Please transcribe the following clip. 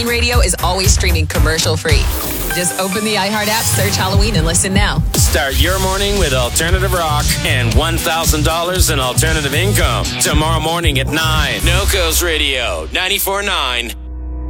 Radio is always streaming commercial free. Just open the iHeart app, search Halloween, and listen now. Start your morning with alternative rock and $1,000 in alternative income. Tomorrow morning at 9. NoCo's Radio, 94.9